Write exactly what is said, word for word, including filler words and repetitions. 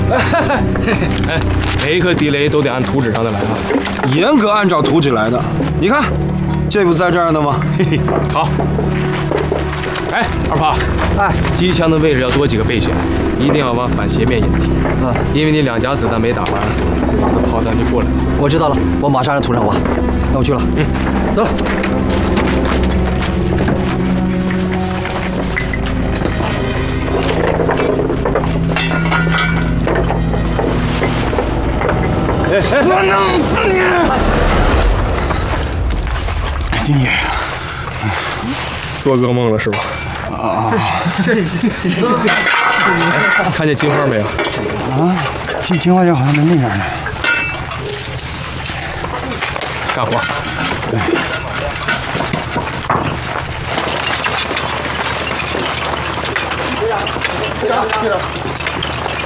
哎，每一颗地雷都得按图纸上的来啊， 严格按照图纸来的。你看，这不在这儿呢吗？嘿嘿。 好。哎，二炮， 哎， 机枪的位置要多几个备选，一定要往反斜面引体。 嗯， 因为你两夹子弹没打完，鬼子的炮弹就过来了。 我知道了，我马上让土长挖。那我去了。嗯，走了。 我弄死你！金爷， 做噩梦了是吧？ 啊！ 是是是。看见金花没有？ 啊，金金花姐好像在那边呢。 干活。 对。 队长，队长。